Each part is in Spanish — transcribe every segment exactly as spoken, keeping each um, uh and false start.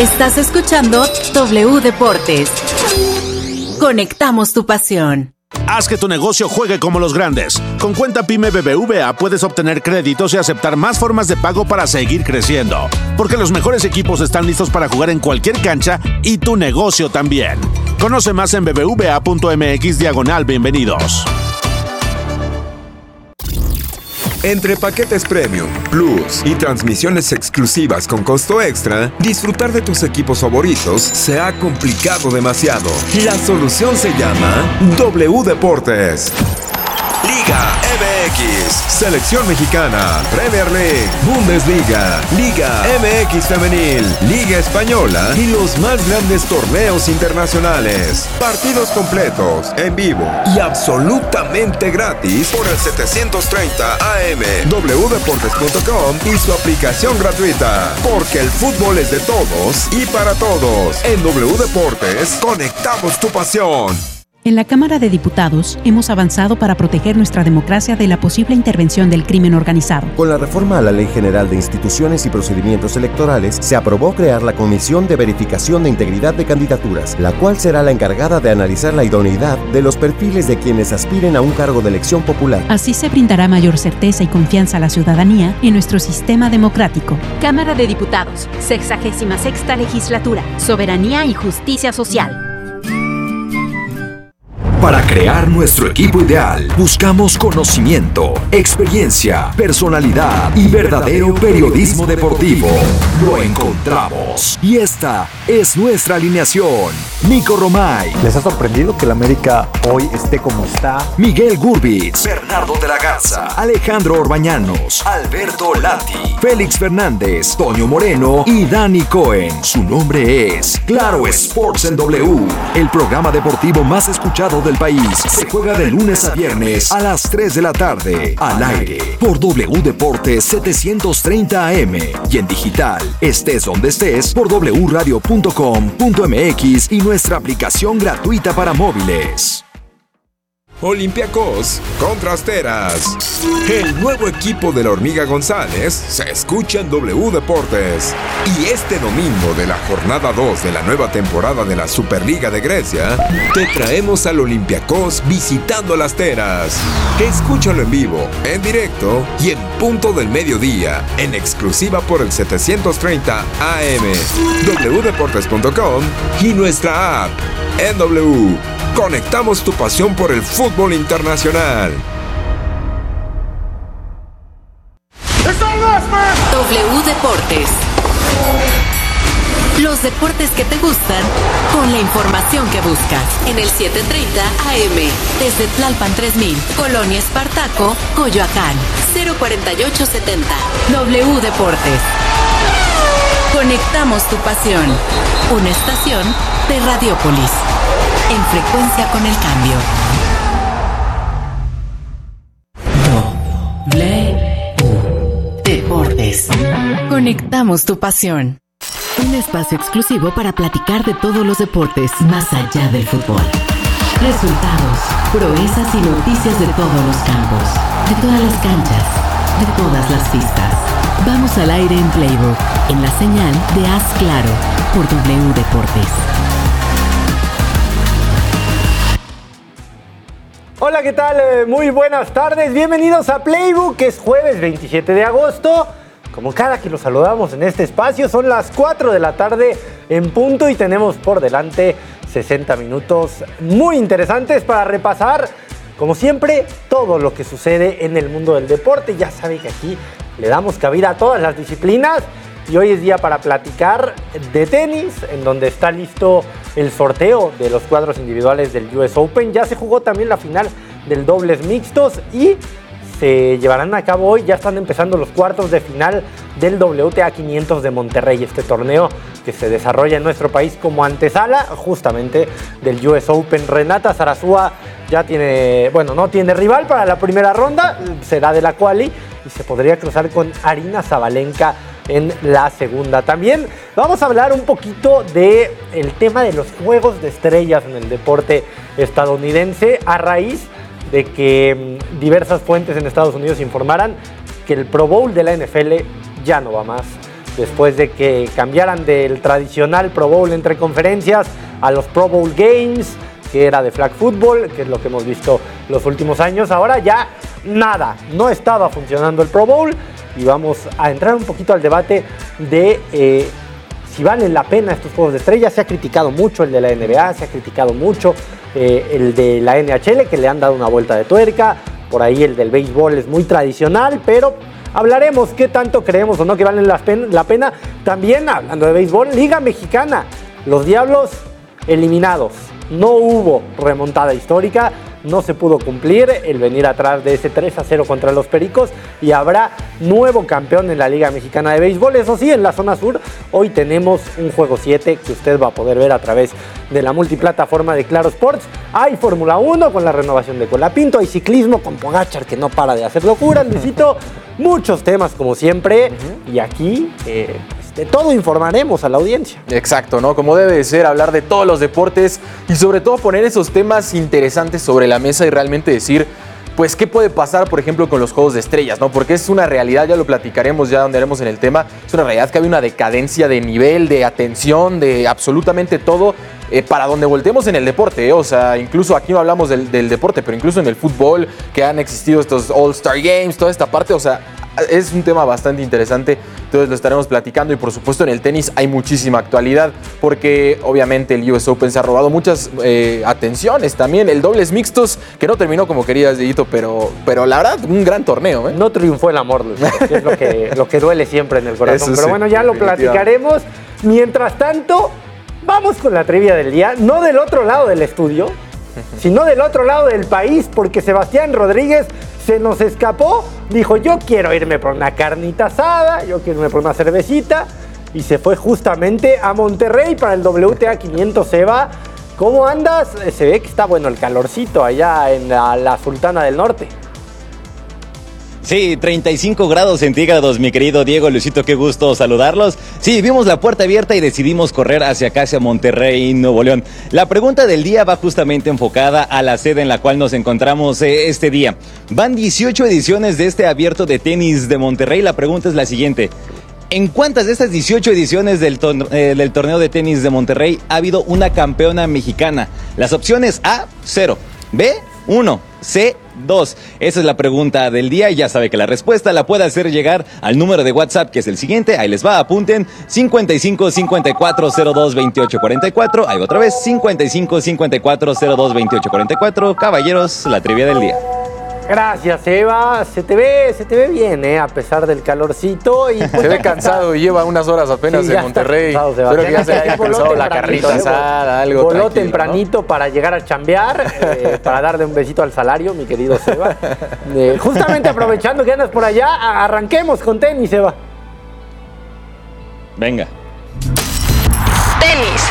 Estás escuchando W Deportes. Conectamos tu pasión. Haz que tu negocio juegue como los grandes. Con Cuenta Pyme B B V A puedes obtener créditos y aceptar más formas de pago para seguir creciendo. Porque los mejores equipos están listos para jugar en cualquier cancha y tu negocio también. Conoce más en bbva.mx diagonal bienvenidos. Entre paquetes Premium, Plus y transmisiones exclusivas con costo extra, disfrutar de tus equipos favoritos se ha complicado demasiado. La solución se llama W Deportes. Liga M X, Selección Mexicana, Premier League, Bundesliga, Liga M X Femenil, Liga Española y los más grandes torneos internacionales. Partidos completos, en vivo y absolutamente gratis por el setecientos treinta A M, w deportes punto com y su aplicación gratuita. Porque el fútbol es de todos y para todos. En W Deportes, conectamos tu pasión. En la Cámara de Diputados hemos avanzado para proteger nuestra democracia de la posible intervención del crimen organizado. Con la reforma a la Ley General de Instituciones y Procedimientos Electorales, se aprobó crear la Comisión de Verificación de Integridad de Candidaturas, la cual será la encargada de analizar la idoneidad de los perfiles de quienes aspiren a un cargo de elección popular. Así se brindará mayor certeza y confianza a la ciudadanía en nuestro sistema democrático. Cámara de Diputados, sexagésima sexta legislatura, Soberanía y Justicia Social. Para crear nuestro equipo ideal, buscamos conocimiento, experiencia, personalidad y verdadero periodismo deportivo. Lo encontramos. Y esta es nuestra alineación. Nico Romay. ¿Les ha sorprendido que el América hoy esté como está? Miguel Gurbitz. Bernardo de la Garza. Alejandro Orbañanos. Alberto Lati. Félix Fernández. Toño Moreno y Dani Cohen. Su nombre es Claro Sports en W. El programa deportivo más escuchado del país. Se juega de lunes a viernes a las tres de la tarde. Al aire por W Deportes setecientos treinta A M y en digital, estés donde estés, por w radio punto com punto m x y nuestra aplicación gratuita para móviles. Olympiacos contra Asteras. El nuevo equipo de la Hormiga González se escucha en W Deportes. Y este domingo de la jornada dos de la nueva temporada de la Superliga de Grecia, te traemos al Olympiacos visitando a las Asteras. Escúchalo en vivo, en directo y en punto del mediodía, en exclusiva por el setecientos treinta A M, w deportes punto com y nuestra app en W. Conectamos tu pasión por el fútbol internacional. W Deportes. Los deportes que te gustan con la información que buscas. En el setecientos treinta A M. Desde Tlalpan tres mil, Colonia Espartaco, Coyoacán. cero cuarenta y ocho setenta. W Deportes. Conectamos tu pasión. Una estación de Radiópolis. En frecuencia con el cambio. W Deportes. Conectamos tu pasión. Un espacio exclusivo para platicar de todos los deportes más allá del fútbol. Resultados, proezas y noticias de todos los campos, de todas las canchas, de todas las pistas. Vamos al aire en Playbook, en la señal de Haz Claro, por W Deportes. Hola, ¿qué tal? Eh, muy buenas tardes. Bienvenidos a Playbook, que es jueves veintisiete de agosto. Como cada que los saludamos en este espacio, son las cuatro de la tarde en punto y tenemos por delante sesenta minutos muy interesantes para repasar, como siempre, todo lo que sucede en el mundo del deporte. Ya saben que aquí le damos cabida a todas las disciplinas y hoy es día para platicar de tenis, en donde está listo el sorteo de los cuadros individuales del U S Open. Ya se jugó también la final del dobles mixtos y se llevarán a cabo hoy. Ya están empezando los cuartos de final del W T A quinientos de Monterrey, este torneo que se desarrolla en nuestro país como antesala justamente del U S Open. Renata Zarazúa ya tiene, bueno, no tiene rival para la primera ronda, será de la quali y se podría cruzar con Arina Zabalenka en la segunda. También vamos a hablar un poquito de el tema de los juegos de estrellas en el deporte estadounidense a raíz de que diversas fuentes en Estados Unidos informaran que el Pro Bowl de la N F L ya no va más. después de que cambiaran del tradicional Pro Bowl entre conferencias a los Pro Bowl Games, que era de flag football, que es lo que hemos visto los últimos años. Ahora ya nada, no estaba funcionando el Pro Bowl y vamos a entrar un poquito al debate de eh, si valen la pena estos juegos de estrellas. Se ha criticado mucho el de la N B A, se ha criticado mucho eh, el de la N H L, que le han dado una vuelta de tuerca. Por ahí el del béisbol es muy tradicional, pero hablaremos qué tanto creemos o no que valen la pena, la pena. También, hablando de béisbol, Liga Mexicana, los Diablos eliminados. No hubo remontada histórica, no se pudo cumplir el venir atrás de ese tres a cero contra los Pericos y habrá nuevo campeón en la Liga Mexicana de Béisbol. Eso sí, en la zona sur hoy tenemos un juego siete que usted va a poder ver a través de la multiplataforma de Claro Sports. Hay Fórmula uno con la renovación de Colapinto, hay ciclismo con Pogačar que no para de hacer locuras, Luisito. Muchos temas como siempre uh-huh. y aquí... Eh, de todo informaremos a la audiencia. Exacto, ¿no? Como debe de ser, hablar de todos los deportes y sobre todo poner esos temas interesantes sobre la mesa y realmente decir, pues, ¿qué puede pasar, por ejemplo, con los juegos de estrellas, ¿no? Porque es una realidad, ya lo platicaremos, ya donde haremos en el tema, es una realidad que hay una decadencia de nivel, de atención, de absolutamente todo, eh, para donde volteemos en el deporte, ¿eh? O sea, incluso aquí no hablamos del, del deporte, pero incluso en el fútbol, que han existido estos All-Star Games, toda esta parte, o sea, es un tema bastante interesante, entonces lo estaremos platicando y por supuesto en el tenis hay muchísima actualidad porque obviamente el U S Open se ha robado muchas eh, atenciones también, el dobles mixtos que no terminó como querías, Dieguito, pero, pero la verdad un gran torneo. ¿eh? No triunfó el amor, Luis, que es lo que, lo que duele siempre en el corazón, Eso pero sí, bueno, ya lo platicaremos. Mientras tanto, vamos con la trivia del día, no del otro lado del estudio, sino del otro lado del país, porque Sebastián Rodríguez se nos escapó, dijo yo quiero irme por una carnita asada, yo quiero irme por una cervecita y se fue justamente a Monterrey para el W T A quinientos. Seba, ¿cómo andas? Se ve que está bueno el calorcito allá en la, la Sultana del Norte. Sí, treinta y cinco grados centígrados, mi querido Diego, Luisito, qué gusto saludarlos. Sí, vimos la puerta abierta y decidimos correr hacia acá, hacia Monterrey, Nuevo León. La pregunta del día va justamente enfocada a la sede en la cual nos encontramos eh, este día. Van dieciocho ediciones de este abierto de tenis de Monterrey. La pregunta es la siguiente. ¿En cuántas de estas dieciocho ediciones del, tor- eh, del torneo de tenis de Monterrey ha habido una campeona mexicana? Las opciones A, cero. B, uno. C, dos. Esa es la pregunta del día y ya sabe que la respuesta la puede hacer llegar al número de WhatsApp que es el siguiente. Ahí les va, apunten. cincuenta y cinco, cincuenta y cuatro, cero dos, veintiocho, cuarenta y cuatro. Ahí otra vez, cincuenta y cinco, cincuenta y cuatro, cero dos, veintiocho, cuarenta y cuatro. Caballeros, la trivia del día. Gracias, Eva. Se te ve, se te ve bien, ¿eh? A pesar del calorcito. Y se ve cansado y lleva unas horas apenas sí, en Monterrey. Espero que ya se haya cansado la carnita asada, algo Voló tempranito, ¿no? Para llegar a chambear, eh, para darle un besito al salario, mi querido Seba. Eh, justamente aprovechando que andas por allá, arranquemos con tenis, Seba. Venga. Tenis.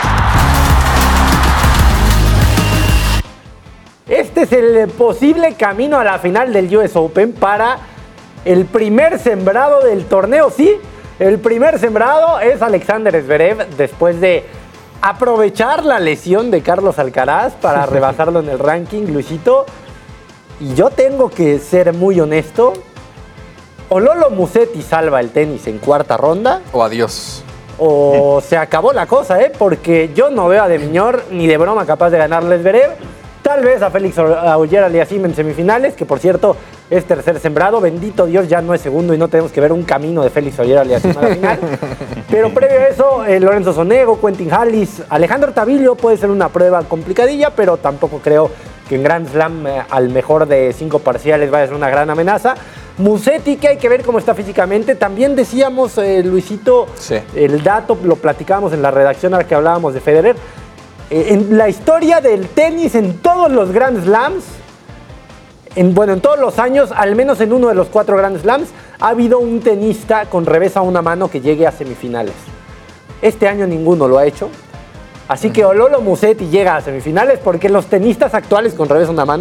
Este es el posible camino a la final del U S Open para el primer sembrado del torneo. Sí, el primer sembrado es Alexander Zverev después de aprovechar la lesión de Carlos Alcaraz para rebasarlo en el ranking, Luisito. Y yo tengo que ser muy honesto. O Lolo Musetti salva el tenis en cuarta ronda. O adiós. O se acabó la cosa, ¿eh? Porque yo no veo a De Miñor ni de broma capaz de ganarle Zverev. Tal vez a Félix Auger-Aliassime en semifinales, que por cierto es tercer sembrado. Bendito Dios, ya no es segundo y no tenemos que ver un camino de Félix Auger-Aliassime a la final. Pero previo a eso, eh, Lorenzo Sonego, Quentin Halys, Alejandro Tavillo puede ser una prueba complicadilla, pero tampoco creo que en Grand Slam eh, al mejor de cinco parciales vaya a ser una gran amenaza. Musetti, que hay que ver cómo está físicamente. También decíamos, eh, Luisito, sí. El dato, lo platicábamos en la redacción ahora que hablábamos de Federer. En la historia del tenis, en todos los Grand Slams, en, bueno, en todos los años, al menos en uno de los cuatro Grand Slams, ha habido un tenista con revés a una mano que llegue a semifinales. Este año ninguno lo ha hecho. Así que o Lolo Musetti llega a semifinales porque los tenistas actuales con revés a una mano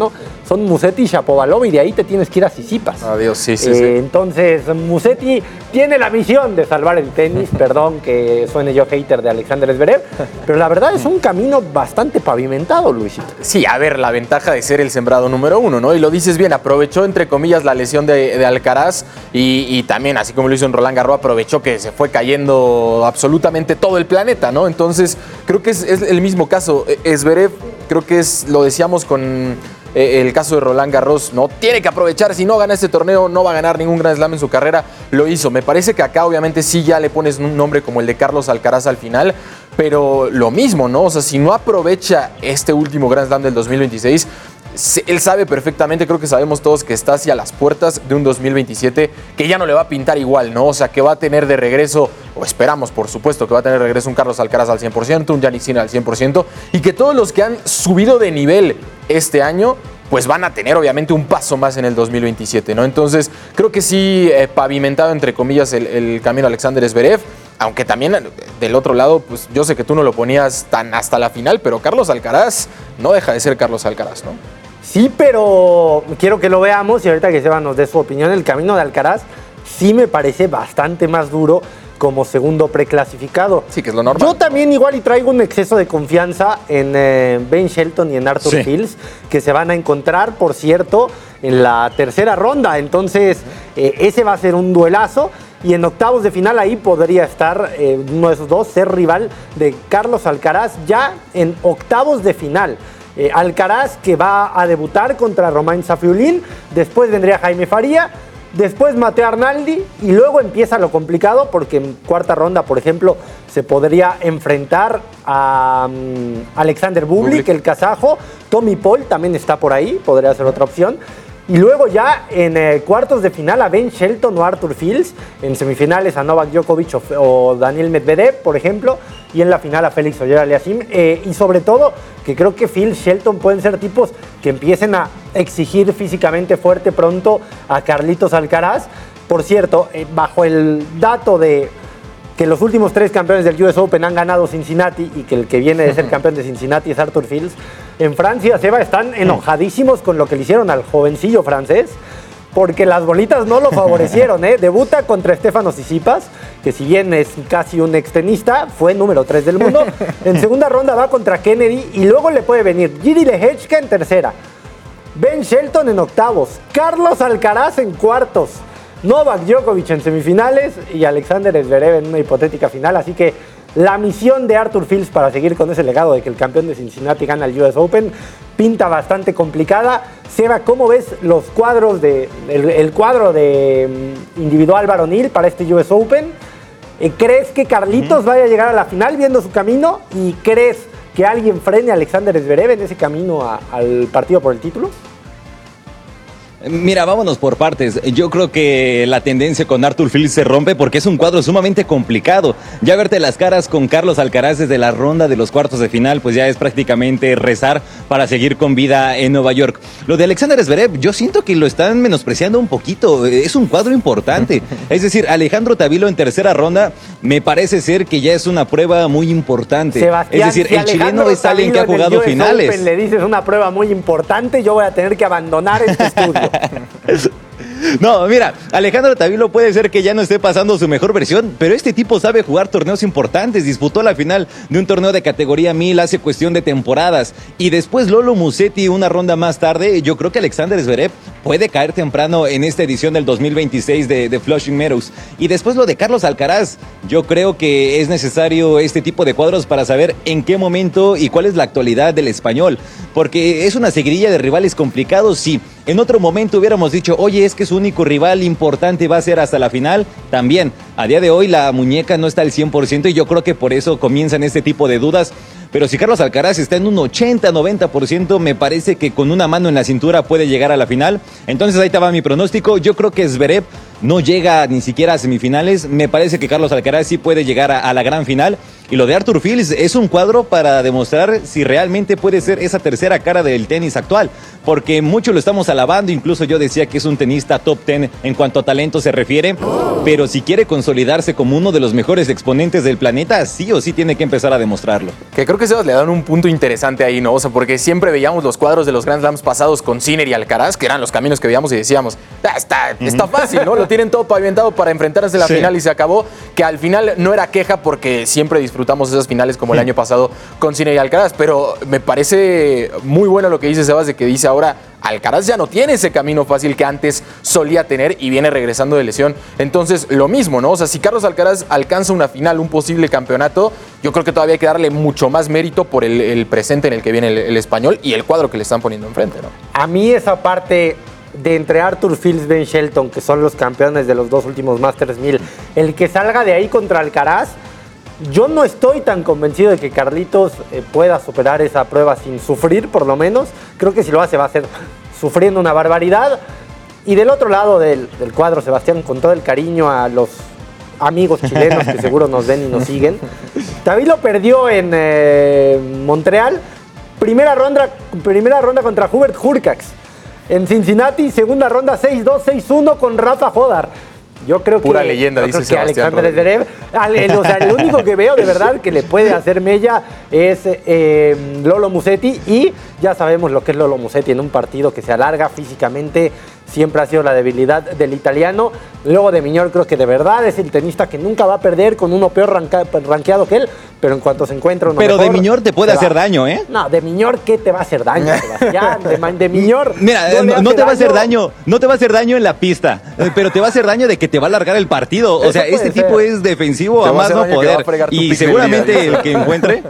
son Musetti y Shapovalov, y de ahí te tienes que ir a Tsitsipas. Adiós, sí, sí, eh, sí. Entonces, Musetti tiene la misión de salvar el tenis, perdón que suene yo hater de Alexander Zverev, pero la verdad es un camino bastante pavimentado, Luisito. Sí, a ver, la ventaja de ser el sembrado número uno, ¿no? Y lo dices bien, aprovechó, entre comillas, la lesión de, de Alcaraz y, y también, así como lo hizo en Roland Garros, aprovechó que se fue cayendo absolutamente todo el planeta, ¿no? Entonces, creo que es, es el mismo caso. Zverev, creo que es, lo decíamos con eh, el caso de Roland Garros, ¿no? Tiene que aprovechar, si no gana este torneo, no va a ganar ningún Grand Slam en su carrera, lo hizo. Me parece que acá, obviamente, sí ya le pones un nombre como el de Carlos Alcaraz al final, pero lo mismo, ¿no? O sea, si no aprovecha este último Grand Slam del dos mil veintiséis, él sabe perfectamente, creo que sabemos todos, que está hacia las puertas de un dos mil veintisiete que ya no le va a pintar igual, ¿no? O sea, que va a tener de regreso, o esperamos, por supuesto, que va a tener de regreso un Carlos Alcaraz al cien por ciento, un Jannik Sinner al cien por ciento, y que todos los que han subido de nivel este año, pues van a tener obviamente un paso más en el dos mil veintisiete, ¿no? Entonces, creo que sí, eh, pavimentado, entre comillas, el, el camino a Alexander Zverev, aunque también del otro lado, pues yo sé que tú no lo ponías tan hasta la final, pero Carlos Alcaraz no deja de ser Carlos Alcaraz, ¿no? Sí, pero quiero que lo veamos y ahorita que Seba nos dé su opinión. El camino de Alcaraz sí me parece bastante más duro como segundo preclasificado. Sí, que es lo normal. Yo también igual y traigo un exceso de confianza en eh, Ben Shelton y en Arthur sí. Fils, que se van a encontrar, por cierto, en la tercera ronda. Entonces, eh, ese va a ser un duelazo. Y en octavos de final ahí podría estar eh, uno de esos dos, ser rival de Carlos Alcaraz ya en octavos de final. Eh, Alcaraz, que va a debutar contra Romain Safiullin, después vendría Jaime Faría, después Matteo Arnaldi, y luego empieza lo complicado porque en cuarta ronda, por ejemplo, se podría enfrentar a um, Alexander Bublik, Bublik, el kazajo. Tommy Paul también está por ahí, podría ser otra opción. Y luego ya en eh, cuartos de final a Ben Shelton o Arthur Fils, en semifinales a Novak Djokovic o, o Daniel Medvedev, por ejemplo, y en la final a Félix Auger-Aliassime. Eh, y sobre todo, que creo que Fils, Shelton pueden ser tipos que empiecen a exigir físicamente fuerte pronto a Carlitos Alcaraz. Por cierto, eh, bajo el dato de que los últimos tres campeones del U S Open han ganado Cincinnati y que el que viene de ser campeón de Cincinnati es Arthur Fils, en Francia, Seba, están enojadísimos con lo que le hicieron al jovencillo francés, porque las bolitas no lo favorecieron, ¿eh? Debuta contra Stefanos Tsitsipas, que si bien es casi un extenista, fue número tres del mundo. En segunda ronda va contra Kennedy y luego le puede venir Jiří Lehečka en tercera, Ben Shelton en octavos, Carlos Alcaraz en cuartos, Novak Djokovic en semifinales y Alexander Zverev en una hipotética final. Así que la misión de Arthur Fils para seguir con ese legado de que el campeón de Cincinnati gana el U S Open pinta bastante complicada. Seba, ¿cómo ves los cuadros de, el, el cuadro de individual varonil para este U S Open? ¿Crees que Carlitos vaya a llegar a la final viendo su camino? ¿Y crees que alguien frene a Alexander Zverev en ese camino a, al partido por el título? Mira, vámonos por partes. Yo creo que la tendencia con Arthur Fils se rompe porque es un cuadro sumamente complicado. Ya verte las caras con Carlos Alcaraz desde la ronda de los cuartos de final, pues ya es prácticamente rezar para seguir con vida en Nueva York. Lo de Alexander Zverev, yo siento que lo están menospreciando un poquito. Es un cuadro importante. Es decir, Alejandro Tavilo en tercera ronda me parece ser que ya es una prueba muy importante. Sebastián, es decir, si el chileno es alguien que ha jugado finales. Open le dices una prueba muy importante, yo voy a tener que abandonar este estudio. No, mira, Alejandro Tavilo puede ser que ya no esté pasando su mejor versión, pero este tipo sabe jugar torneos importantes. Disputó la final de un torneo de categoría mil hace cuestión de temporadas. Y después Lolo Musetti una ronda más tarde. Yo creo que Alexander Zverev puede caer temprano en esta edición del dos mil veintiséis de, de Flushing Meadows. Y después lo de Carlos Alcaraz. Yo creo que es necesario este tipo de cuadros para saber en qué momento y cuál es la actualidad del español. Porque es una seguidilla de rivales complicados, sí. En otro momento hubiéramos dicho, oye, es que su único rival importante va a ser hasta la final. También, a día de hoy la muñeca no está al cien por ciento y yo creo que por eso comienzan este tipo de dudas. Pero si Carlos Alcaraz está en un ochenta noventa por ciento, me parece que con una mano en la cintura puede llegar a la final. Entonces ahí estaba mi pronóstico. Yo creo que Zverev no llega ni siquiera a semifinales. Me parece que Carlos Alcaraz sí puede llegar a, a la gran final. Y lo de Arthur Fils es un cuadro para demostrar si realmente puede ser esa tercera cara del tenis actual. Porque mucho lo estamos alabando, incluso yo decía que es un tenista top diez en cuanto a talento se refiere. Pero si quiere consolidarse como uno de los mejores exponentes del planeta, sí o sí tiene que empezar a demostrarlo. Que creo que Sebas le dan un punto interesante ahí, ¿no? O sea, porque siempre veíamos los cuadros de los Grand Slams pasados con Sinner y Alcaraz, que eran los caminos que veíamos y decíamos, ah, está, está fácil, ¿no? Lo tienen todo pavimentado para enfrentarse a la sí. final y se acabó. Que al final no era queja porque siempre disfrutamos esas finales como el año pasado con Sinner y Alcaraz, pero me parece muy bueno lo que dice Sebas, de que dice ahora Alcaraz ya no tiene ese camino fácil que antes solía tener y viene regresando de lesión. Entonces, lo mismo, ¿no? O sea, si Carlos Alcaraz alcanza una final, un posible campeonato, yo creo que todavía hay que darle mucho más mérito por el, el presente en el que viene el, el español y el cuadro que le están poniendo enfrente, ¿no? A mí esa parte de entre Arthur Fils y Ben Shelton, que son los campeones de los dos últimos Masters mil, el que salga de ahí contra Alcaraz, yo no estoy tan convencido de que Carlitos eh, pueda superar esa prueba sin sufrir, por lo menos. Creo que si lo hace va a ser sufriendo una barbaridad. Y del otro lado del, del cuadro, Sebastián, con todo el cariño a los amigos chilenos que seguro nos ven y nos siguen, David lo perdió en eh, Montreal. Primera ronda, primera ronda contra Hubert Hurkacz. En Cincinnati, segunda ronda seis dos, seis uno con Rafa Hodar. Yo creo Pura que, leyenda, yo dice creo que Sebastián Alexander Zverev, al, o sea, el único que veo de verdad que le puede hacer mella es eh, Lolo Musetti, y ya sabemos lo que es Lolo Musetti en un partido que se alarga físicamente. Siempre ha sido la debilidad del italiano. Luego de Miñor creo que de verdad es el tenista que nunca va a perder con uno peor ranca, rankeado que él, pero en cuanto se encuentra uno Pero mejor, de Miñor te puede hacer daño, ¿eh? No, de Miñor, ¿qué te va a hacer daño, Sebastián? De, de Miñor. Mira, no, no, no te va a hacer daño, no te va a hacer daño en la pista, pero te va a a hacer daño de que te va a alargar el partido. O Eso sea, este ser. tipo es defensivo a más no poder. Y seguramente el que encuentre.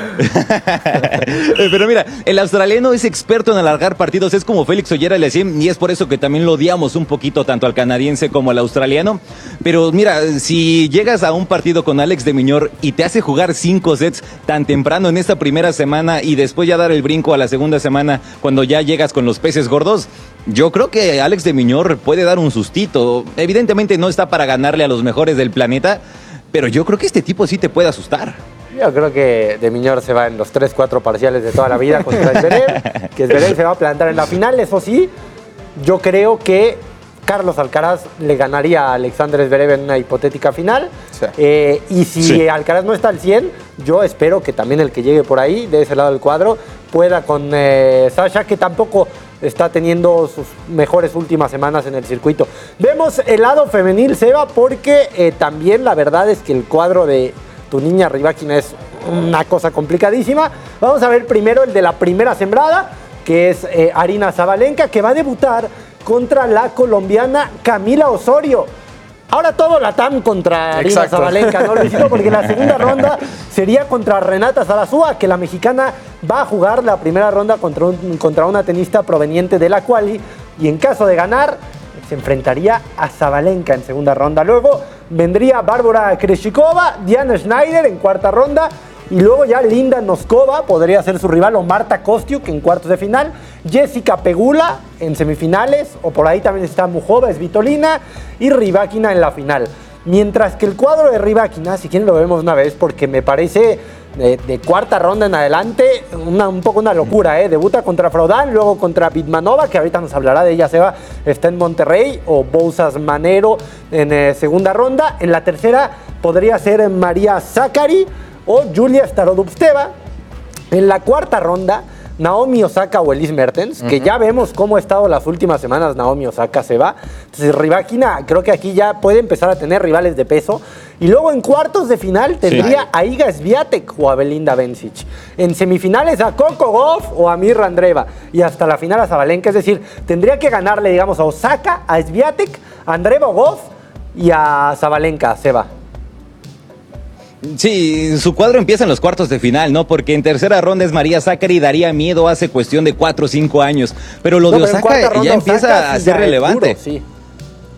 Pero mira, el australiano es experto en alargar partidos, es como Félix Ollera le decía, y es por eso que también lo odiamos un poquito tanto al canadiense como al australiano. Pero mira, si llegas a un partido con Alex de Miñor y te hace jugar cinco sets tan temprano en esta primera semana y después ya dar el brinco a la segunda semana cuando ya llegas con los peces gordos, yo creo que Alex de Miñor puede dar un sustito. Evidentemente no está para ganarle a los mejores del planeta, pero yo creo que este tipo sí te puede asustar. Yo creo que de Miñor se va en los tres cuatro parciales de toda la vida contra Zverev, que Zverev se va a plantar en la final. Eso sí, yo creo que Carlos Alcaraz le ganaría a Alexander Zverev en una hipotética final. Sí. Eh, y si sí. Alcaraz no está al cien, yo espero que también el que llegue por ahí, de ese lado del cuadro, pueda con eh, Sasha, que tampoco está teniendo sus mejores últimas semanas en el circuito. Vemos el lado femenil, Seba, porque eh, también la verdad es que el cuadro de tu niña Rybakina es una cosa complicadísima. Vamos a ver primero el de la primera sembrada, que es eh, Aryna Sabalenka, que va a debutar contra la colombiana Camila Osorio. Ahora todo Latam contra Aryna Sabalenka, ¿no, Luisito? Porque la segunda ronda sería contra Renata Zarazúa, que la mexicana va a jugar la primera ronda contra, un, contra una tenista proveniente de la quali, y en caso de ganar se enfrentaría a Sabalenka en segunda ronda. Luego vendría Bárbara Krejcikova, Diana Schneider en cuarta ronda, y luego ya Linda Noskova podría ser su rival, o Marta Kostyuk en cuartos de final, Jessica Pegula en semifinales, o por ahí también está Muchova, Svitolina, y Rybakina en la final. Mientras que el cuadro de Rybakina, si quieren lo vemos una vez, porque me parece de, de cuarta ronda en adelante una, un poco una locura, ¿eh? Debuta contra Fraudan, luego contra Vidmanova, que ahorita nos hablará de ella, Seba, está en Monterrey, o Bouzas Manero en eh, segunda ronda. En la tercera podría ser María Sakkari o Julia Starodubtseva. En la cuarta ronda, Naomi Osaka o Elise Mertens, uh-huh. que ya vemos cómo ha estado las últimas semanas Naomi Osaka, se va. Entonces Rybakina creo que aquí ya puede empezar a tener rivales de peso. Y luego en cuartos de final tendría sí. a Iga Swiatek o a Belinda Bencic. En semifinales a Coco Gauff o a Mirra Andreeva. Y hasta la final a Sabalenka. Es decir, tendría que ganarle, digamos, a Osaka, a Swiatek, a Andreeva o Gauff y a Sabalenka, Seba. Sí, su cuadro empieza en los cuartos de final, ¿no? Porque en tercera ronda es María Sakkari y daría miedo hace cuestión de cuatro o cinco años. Pero lo no, de Osaka ya empieza Osaka, a ser relevante. Duro, sí.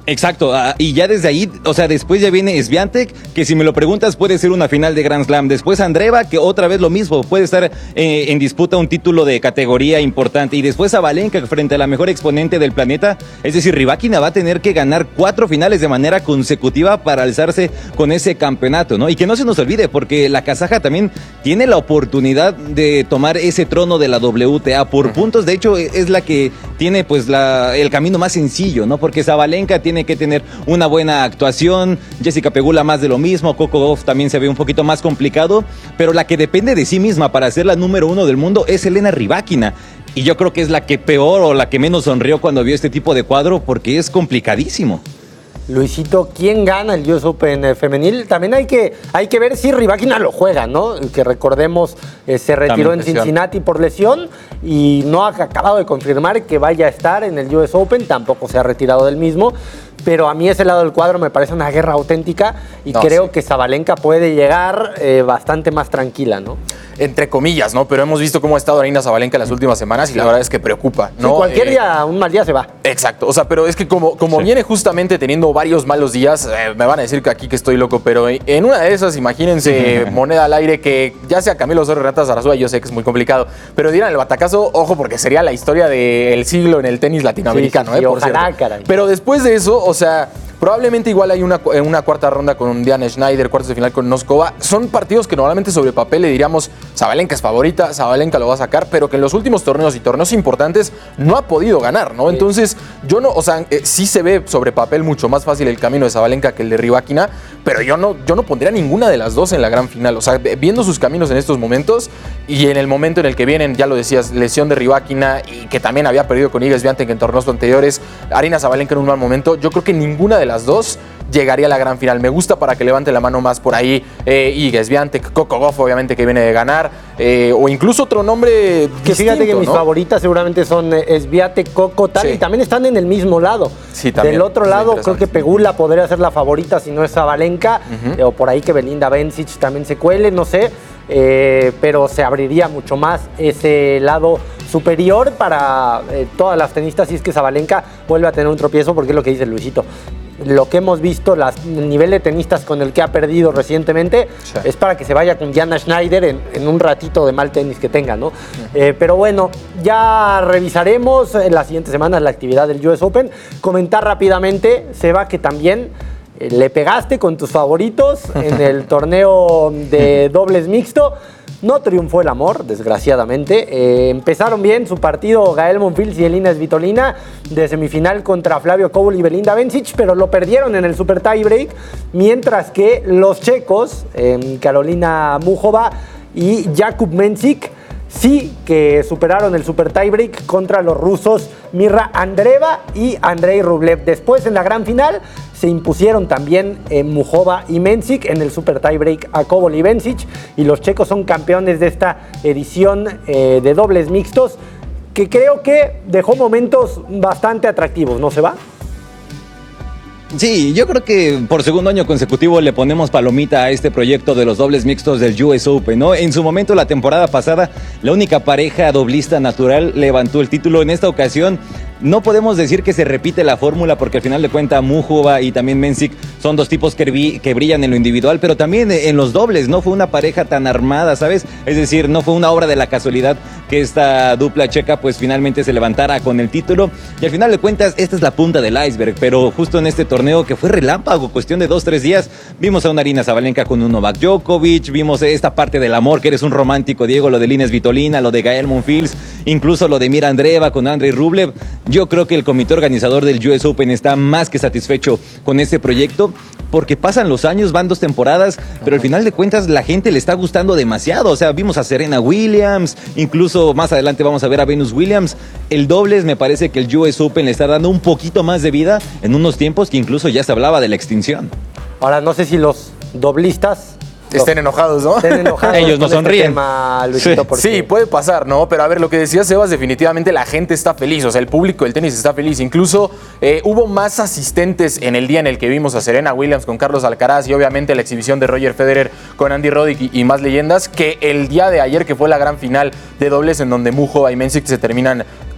Exacto, uh, y ya desde ahí, o sea, después ya viene Swiatek, que si me lo preguntas puede ser una final de Grand Slam. Después Andreeva, que otra vez lo mismo, puede estar eh, en disputa un título de categoría importante. Y después Sabalenka frente a la mejor exponente del planeta. Es decir, Rybakina va a tener que ganar cuatro finales de manera consecutiva para alzarse con ese campeonato, ¿no? Y que no se nos olvide, porque la kazaja también tiene la oportunidad de tomar ese trono de la W T A por uh-huh. puntos. De hecho, es la que tiene pues la, el camino más sencillo, ¿no? Porque Sabalenka tiene que tener una buena actuación, Jessica Pegula más de lo mismo, Coco Gauff también se ve un poquito más complicado, pero la que depende de sí misma para ser la número uno del mundo es Elena Rybakina. Y yo creo que es la que peor o la que menos sonrió cuando vio este tipo de cuadro, porque es complicadísimo. Luisito, ¿quién gana el U S Open femenil? También hay que, hay que ver si Rybakina lo juega, ¿no? Que recordemos, eh, se retiró en Cincinnati por lesión y no ha acabado de confirmar que vaya a estar en el U S Open, tampoco se ha retirado del mismo. Pero a mí ese lado del cuadro me parece una guerra auténtica y no, creo sí. que Sabalenka puede llegar eh, bastante más tranquila, ¿no? Entre comillas, ¿no? Pero hemos visto cómo ha estado Aryna Sabalenka en las últimas semanas y claro. la verdad es que preocupa, ¿no? Sí, cualquier eh, día, un mal día se va. Exacto, o sea, pero es que como, como sí. viene justamente teniendo varios malos días, eh, me van a decir que aquí que estoy loco, pero en una de esas, imagínense, moneda al aire, que ya sea Camilo Osorio, Renata Zarazúa, yo sé que es muy complicado, pero dieran el batacazo, ojo, porque sería la historia del siglo en el tenis latinoamericano, sí, sí, ¿eh? Por ojalá, cierto. caray. Pero después de eso, o sea, probablemente igual hay una, una cuarta ronda con Diana Schneider, cuartos de final con Noskova. Son partidos que normalmente sobre papel le diríamos Sabalenka es favorita, Sabalenka lo va a sacar, pero que en los últimos torneos y torneos importantes no ha podido ganar, ¿no? Sí. Entonces, yo no, o sea, eh, sí se ve sobre papel mucho más fácil el camino de Sabalenka que el de Rybakina, pero yo no, yo no pondría ninguna de las dos en la gran final. O sea, viendo sus caminos en estos momentos y en el momento en el que vienen, ya lo decías, lesión de Rybakina y que también había perdido con Iga Swiatek en torneos anteriores, Aryna Sabalenka en un mal momento, yo creo que ninguna de las dos llegaría a la gran final. Me gusta para que levante la mano más por ahí eh, Iga Swiatek, Coco Gauff obviamente que viene de ganar, eh, o incluso otro nombre que distinto, fíjate que mis ¿no? favoritas seguramente son eh, Swiatek, Coco, tal, sí. y también están en el mismo lado. Sí, también. Del otro lado creo que Pegula podría ser la favorita si no es Sabalenka, uh-huh. eh, o por ahí que Belinda Bencic también se cuele, no sé, eh, pero se abriría mucho más ese lado superior para eh, todas las tenistas si es que Sabalenka vuelve a tener un tropiezo, porque es lo que dice Luisito. Lo que hemos visto, las, el nivel de tenistas con el que ha perdido recientemente, sí. es para que se vaya con Diana Schneider en, en un ratito de mal tenis que tenga, ¿no? Uh-huh. Eh, pero bueno, ya revisaremos en las siguientes semanas la actividad del U S Open. Comentar rápidamente, Seba, que también eh, le pegaste con tus favoritos en el torneo de dobles mixto. No triunfó el amor, desgraciadamente. Eh, empezaron bien su partido Gael Monfils y Elina Svitolina de semifinal contra Flavio Cobo y Belinda Bencic, pero lo perdieron en el super tiebreak, mientras que los checos, eh, Karolina Muchova y Jakub Mensik, sí que superaron el super tiebreak contra los rusos Mirra Andreeva y Andrei Rublev. Después, en la gran final, se impusieron también eh, Muchova y Mensik en el super tiebreak a Kobol y Bencic, y los checos son campeones de esta edición eh, de dobles mixtos, que creo que dejó momentos bastante atractivos, ¿no se va? Sí, yo creo que por segundo año consecutivo le ponemos palomita a este proyecto de los dobles mixtos del U S Open, ¿no? En su momento, la temporada pasada, la única pareja doblista natural levantó el título. En esta ocasión, no podemos decir que se repite la fórmula, porque al final de cuentas Muchova y también Mensik son dos tipos que, vi, que brillan en lo individual, pero también en los dobles no fue una pareja tan armada, ¿sabes? Es decir, no fue una obra de la casualidad que esta dupla checa pues finalmente se levantara con el título, y al final de cuentas esta es la punta del iceberg. Pero justo en este torneo, que fue relámpago, cuestión de dos, tres días, vimos a una Aryna Sabalenka con un Novak Djokovic, vimos esta parte del amor, que eres un romántico, Diego, lo de Elina Svitolina, lo de Gael Monfils, incluso lo de Mirra Andreeva con Andrei Rublev. Yo creo que el comité organizador del U S Open está más que satisfecho con este proyecto, porque pasan los años, van dos temporadas, pero al final de cuentas la gente le está gustando demasiado. O sea, vimos a Serena Williams, incluso más adelante vamos a ver a Venus Williams. El dobles, me parece que el U S Open le está dando un poquito más de vida en unos tiempos que incluso ya se hablaba de la extinción. Ahora, no sé si los doblistas estén enojados, ¿no? Estén enojados. Ellos no sonríen. Este tema, Luisito, sí. porque... sí, puede pasar, ¿no? Pero a ver, lo que decía Sebas, definitivamente la gente está feliz. O sea, el público del tenis está feliz. Incluso eh, hubo más asistentes en el día en el que vimos a Serena Williams con Carlos Alcaraz, y obviamente la exhibición de Roger Federer con Andy Roddick y, y más leyendas, que el día de ayer, que fue la gran final de dobles, en donde Muchova y Mensik se terminan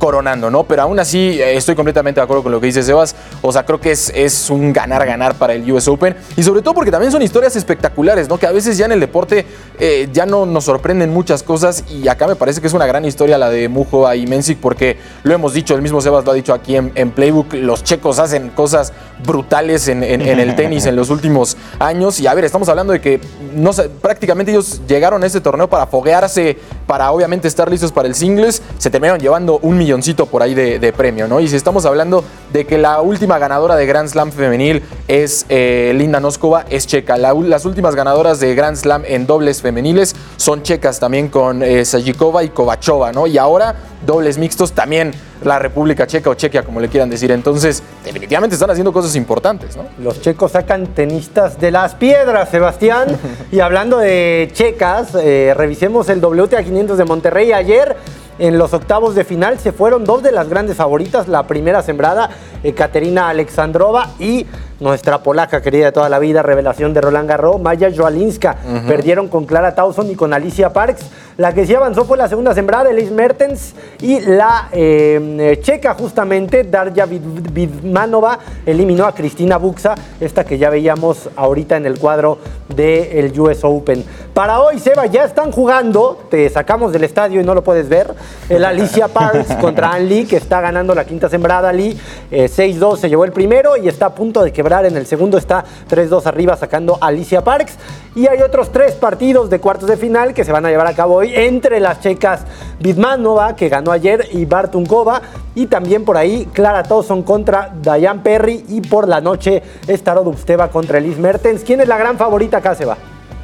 coronando, ¿no? Pero aún así eh, estoy completamente de acuerdo con lo que dice Sebas. O sea, creo que es, es un ganar-ganar para el U S Open. Y sobre todo porque también son historias espectaculares, ¿no? Que a veces ya en el deporte eh, ya no nos sorprenden muchas cosas. Y acá me parece que es una gran historia la de Muchova y Mensik, porque lo hemos dicho, el mismo Sebas lo ha dicho aquí en, en Playbook, los checos hacen cosas brutales en, en, en el tenis en los últimos años. Y a ver, estamos hablando de que no sé, prácticamente ellos llegaron a este torneo para foguearse, para obviamente estar listos para el singles. Se terminaron llevando un milloncito por ahí de, de premio, ¿no? Y si estamos hablando de que la última ganadora de Grand Slam femenil es eh, Linda Noskova, es checa. La, las últimas ganadoras de Grand Slam en dobles femeniles son checas también, con eh, Sajikova y Kovachova, ¿no? Y ahora dobles mixtos también la República Checa o Chequia, como le quieran decir. Entonces, definitivamente están haciendo cosas importantes, ¿no? Los checos sacan tenistas de las piedras, Sebastián. Y hablando de checas, eh, revisemos el W T A quinientos de Monterrey. Ayer, en los octavos de final, se fueron dos de las grandes favoritas. La primera sembrada, Ekaterina Alexandrova, y nuestra polaca querida de toda la vida, revelación de Roland Garros, Maya Joalinska. Uh-huh. Perdieron con Clara Tauson y con Alicia Parks. La que sí avanzó fue la segunda sembrada, Elise Mertens, y la eh, checa justamente, Darja Vidmanova, eliminó a Cristina Buxa, esta que ya veíamos ahorita en el cuadro del U S Open. Para hoy, Seba, ya están jugando, te sacamos del estadio y no lo puedes ver, el Alicia Parks contra Ann Lee, que está ganando la quinta sembrada. Lee eh, seis dos se llevó el primero y está a punto de quebrar en el segundo, está tres dos arriba sacando a Alicia Parks. Y hay otros tres partidos de cuartos de final que se van a llevar a cabo hoy entre las checas Vidmanova, que ganó ayer, y Bartunkova, y también por ahí Clara Tauson contra Diane Perry, y por la noche Starodubsteva contra Elise Mertens. ¿Quién es la gran favorita acá, Seba?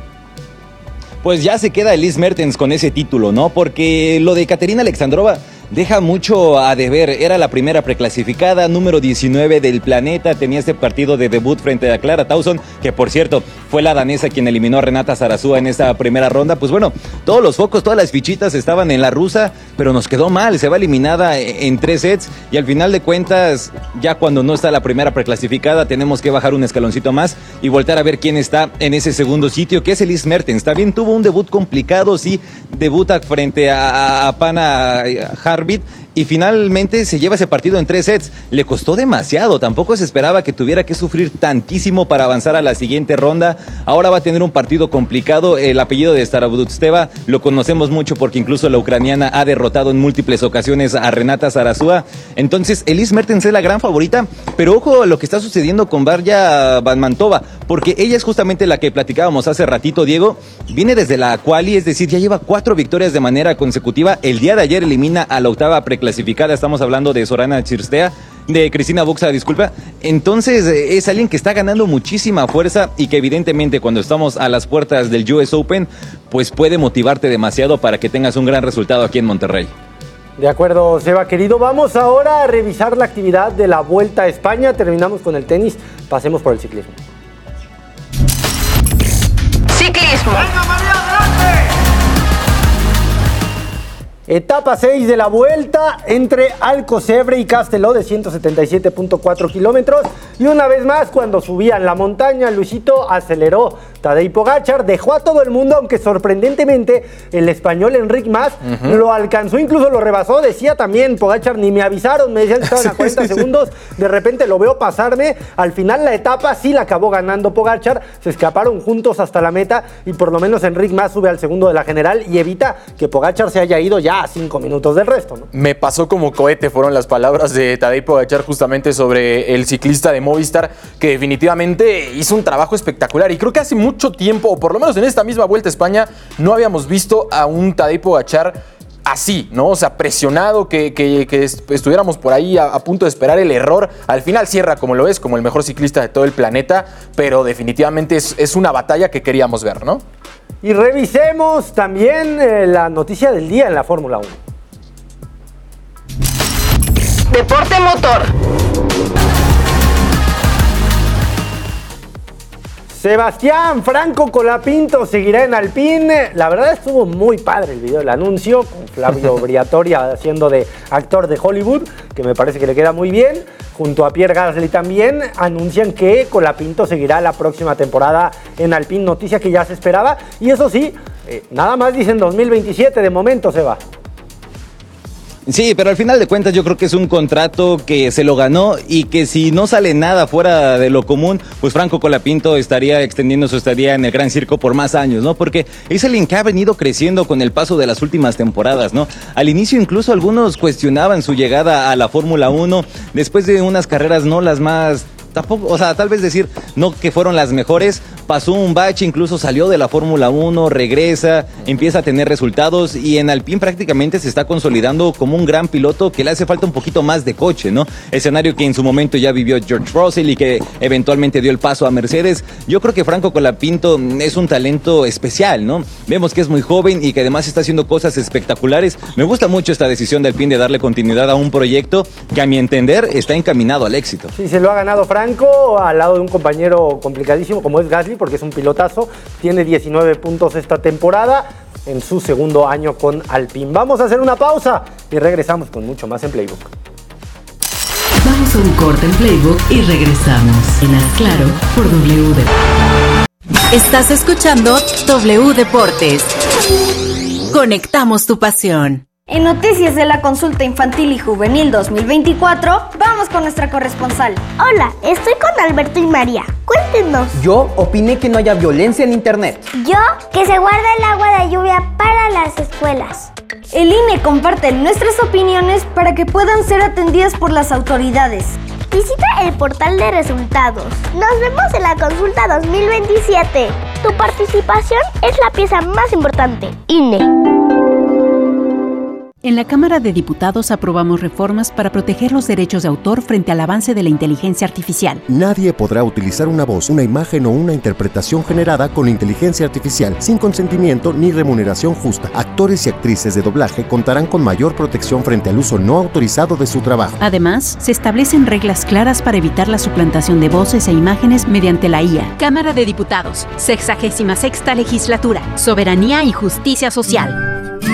Pues ya se queda Elise Mertens con ese título, ¿no? Porque lo de Ekaterina Alexandrova deja mucho a deber. Era la primera preclasificada, número diecinueve del planeta. Tenía este partido de debut frente a Clara Tauson, que por cierto fue la danesa quien eliminó a Renata Zarazúa en esta primera ronda. Pues bueno, todos los focos, todas las fichitas estaban en la rusa, pero nos quedó mal. Se va eliminada en tres sets y al final de cuentas, ya cuando no está la primera preclasificada, tenemos que bajar un escaloncito más y voltear a ver quién está en ese segundo sitio, que es Elise Mertens. También tuvo un debut complicado, sí, debuta frente a, a Pana Harvit y finalmente se lleva ese partido en tres sets. Le costó demasiado, tampoco se esperaba que tuviera que sufrir tantísimo para avanzar a la siguiente ronda. Ahora va a tener un partido complicado. El apellido de Starodubsteva lo conocemos mucho porque incluso la ucraniana ha derrotado en múltiples ocasiones a Renata Zarazúa. Entonces, Elise Mertens es la gran favorita, pero ojo a lo que está sucediendo con Darja Vidmanova, porque ella es justamente la que platicábamos hace ratito, Diego. Viene desde la quali, es decir, ya lleva cuatro victorias de manera consecutiva. El día de ayer elimina a la octava preclasificada, estamos hablando de Sorana Cirstea, de Cristina Buxa, disculpa. Entonces es alguien que está ganando muchísima fuerza y que evidentemente cuando estamos a las puertas del U S Open, pues puede motivarte demasiado para que tengas un gran resultado aquí en Monterrey. De acuerdo, Seba, querido. Vamos ahora a revisar la actividad de la Vuelta a España. Terminamos con el tenis, pasemos por el ciclismo. Ciclismo. ¡Venga, María, adelante! Etapa seis de la Vuelta entre Alcocebre y Castelló, de ciento setenta y siete punto cuatro kilómetros. Y una vez más, cuando subían la montaña, Luisito aceleró Tadej Pogačar, dejó a todo el mundo, aunque sorprendentemente el español Enric Mas uh-huh. lo alcanzó, incluso lo rebasó. Decía también Pogačar, ni me avisaron, me decían que estaban a cuarenta sí, segundos, sí. De repente lo veo pasarme. Al final la etapa sí la acabó ganando Pogačar, se escaparon juntos hasta la meta y por lo menos Enric Mas sube al segundo de la general y evita que Pogačar se haya ido ya a cinco minutos del resto, ¿no? Me pasó como cohete, fueron las palabras de Tadej Pogačar justamente sobre el ciclista de Movistar, que definitivamente hizo un trabajo espectacular. Y creo que hace mucho tiempo, o por lo menos en esta misma Vuelta a España, no habíamos visto a un Tadej Pogačar así, ¿no? O sea, presionado, que, que, que estuviéramos por ahí a, a punto de esperar el error. Al final cierra como lo es, como el mejor ciclista de todo el planeta, pero definitivamente es, es una batalla que queríamos ver, ¿no? Y revisemos también eh, la noticia del día en la Fórmula uno. Deporte motor. Sebastián Franco Colapinto seguirá en Alpine. La verdad estuvo muy padre el video, el anuncio, con Flavio Briatore haciendo de actor de Hollywood, que me parece que le queda muy bien. Junto a Pierre Gasly también anuncian que Colapinto seguirá la próxima temporada en Alpine, noticia que ya se esperaba. Y eso sí, eh, nada más dicen dos mil veintisiete de momento, Seba. Sí, pero al final de cuentas yo creo que es un contrato que se lo ganó y que si no sale nada fuera de lo común, pues Franco Colapinto estaría extendiendo su estadía en el Gran Circo por más años, ¿no? Porque es alguien que ha venido creciendo con el paso de las últimas temporadas, ¿no? Al inicio incluso algunos cuestionaban su llegada a la Fórmula uno después de unas carreras no las más... Tampoco, o sea, tal vez decir no que fueron las mejores, pasó un bache, incluso salió de la Fórmula uno, regresa, empieza a tener resultados y en Alpine prácticamente se está consolidando como un gran piloto que le hace falta un poquito más de coche, ¿no? Escenario que en su momento ya vivió George Russell y que eventualmente dio el paso a Mercedes. Yo creo que Franco Colapinto es un talento especial, ¿no? Vemos que es muy joven y que además está haciendo cosas espectaculares. Me gusta mucho esta decisión de Alpine de darle continuidad a un proyecto que a mi entender está encaminado al éxito. Sí, se lo ha ganado Franco al lado de un compañero complicadísimo como es Gasly, porque es un pilotazo, tiene diecinueve puntos esta temporada en su segundo año con Alpine. Vamos a hacer una pausa y regresamos con mucho más en Playbook. Vamos a un corte en Playbook y regresamos en Haz Claro por W D. Estás escuchando W Deportes. Conectamos tu pasión. En noticias de la consulta infantil y juvenil dos mil veinticuatro, vamos con nuestra corresponsal. Hola, estoy con Alberto y María. Cuéntenos. Yo opiné que no haya violencia en internet. Yo, que se guarda el agua de lluvia para las escuelas. El I N E comparte nuestras opiniones para que puedan ser atendidas por las autoridades. Visita el portal de resultados. Nos vemos en la consulta dos mil veintisiete. Tu participación es la pieza más importante. I N E. En la Cámara de Diputados aprobamos reformas para proteger los derechos de autor frente al avance de la inteligencia artificial. Nadie podrá utilizar una voz, una imagen o una interpretación generada con inteligencia artificial sin consentimiento ni remuneración justa. Actores y actrices de doblaje contarán con mayor protección frente al uso no autorizado de su trabajo. Además, se establecen reglas claras para evitar la suplantación de voces e imágenes mediante la I A. Cámara de Diputados, sexagésima sexta legislatura, soberanía y justicia social.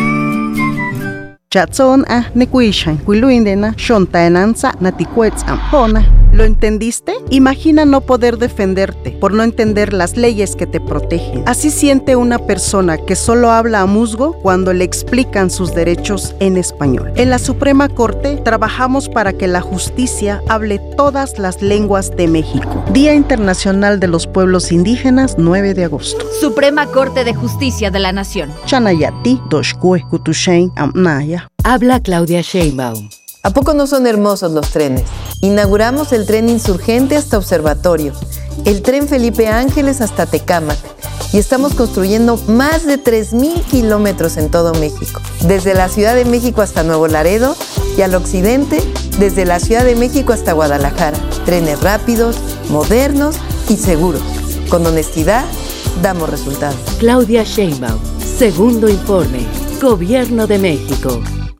Chatson a nekuishan, kuiluindena, shontaenanza, naticuetzam, hona. ¿Lo entendiste? Imagina no poder defenderte por no entender las leyes que te protegen. Así siente una persona que solo habla a musgo cuando le explican sus derechos en español. En la Suprema Corte trabajamos para que la justicia hable todas las lenguas de México. Día Internacional de los Pueblos Indígenas, nueve de agosto. Suprema Corte de Justicia de la Nación. Chanayati, Doshkue, Kutushein, Amnaya. Habla Claudia Sheinbaum. ¿A poco no son hermosos los trenes? Inauguramos el tren Insurgente hasta Observatorio, el tren Felipe Ángeles hasta Tecámac y estamos construyendo más de tres mil kilómetros en todo México, desde la Ciudad de México hasta Nuevo Laredo y al occidente, desde la Ciudad de México hasta Guadalajara. Trenes rápidos, modernos y seguros. Con honestidad, damos resultados. Claudia Sheinbaum, segundo informe, Gobierno de México.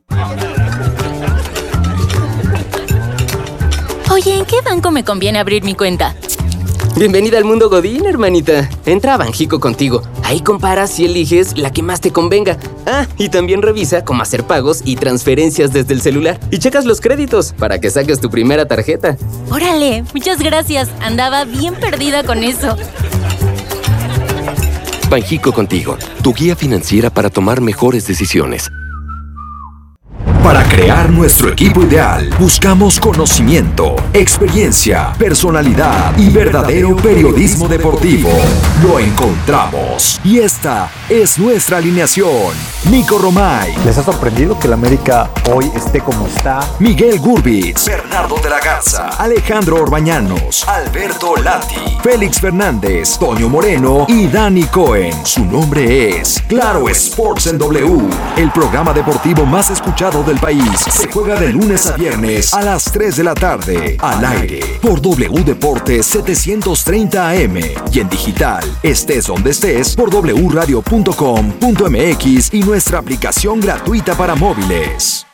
Oye, ¿en qué banco me conviene abrir mi cuenta? Bienvenida al mundo Godín, hermanita. Entra a Banjico contigo. Ahí comparas y eliges la que más te convenga. Ah, y también revisa cómo hacer pagos y transferencias desde el celular. Y checas los créditos para que saques tu primera tarjeta. Órale, muchas gracias. Andaba bien perdida con eso. Banjico contigo, tu guía financiera para tomar mejores decisiones. Para crear nuestro equipo ideal, buscamos conocimiento, experiencia, personalidad y verdadero periodismo deportivo. Lo encontramos. Y esta es nuestra alineación. Nico Romay. ¿Les ha sorprendido que el América hoy esté como está? Miguel Gurbitz. Bernardo de la Garza. Alejandro Orbañanos. Alberto Lati. Félix Fernández. Toño Moreno y Dani Cohen. Su nombre es Claro Sports en W. El programa deportivo más escuchado del país. Se juega de lunes a viernes a las tres de la tarde. Al aire por W Deportes setecientos treinta A M y en digital, estés donde estés, por doble u radio punto com punto m x y nuestra aplicación gratuita para móviles.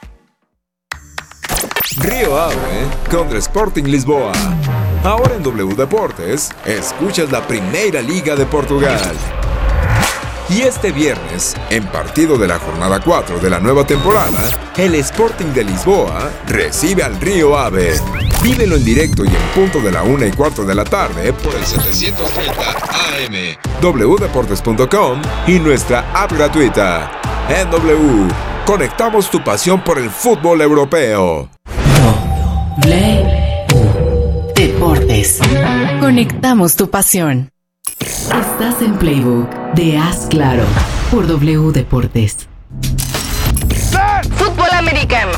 Río Ave contra Sporting Lisboa. Ahora en W Deportes, escuchas la Primeira Liga de Portugal. Y este viernes, en partido de la jornada cuatro de la nueva temporada, el Sporting de Lisboa recibe al Río Ave. Vívelo en directo y en punto de la una y cuarto de la tarde por el setecientos treinta A M, doble u deportes punto com y nuestra app gratuita. En W, Conectamos tu pasión por el fútbol europeo. W Deportes. Conectamos tu pasión. Estás en Playbook de Haz Claro por W Deportes. Fútbol americano.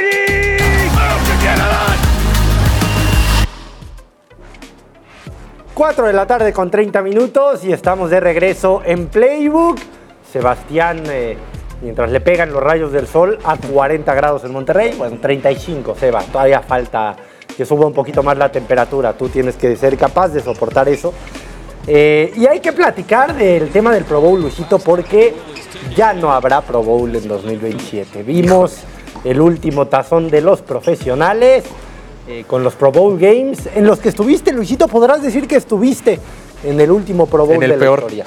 cuatro de la tarde con treinta minutos y estamos de regreso en Playbook. Sebastián, eh, mientras le pegan los rayos del sol a cuarenta grados en Monterrey, bueno, treinta y cinco, Seba, todavía falta que suba un poquito más la temperatura. Tú tienes que ser capaz de soportar eso. Eh, y hay que platicar del tema del Pro Bowl, Luisito, porque ya no habrá Pro Bowl en dos mil veintisiete. Vimos el último tazón de los profesionales eh, con los Pro Bowl Games, en los que estuviste, Luisito. Podrás decir que estuviste en el último Pro Bowl en el de peor. la historia.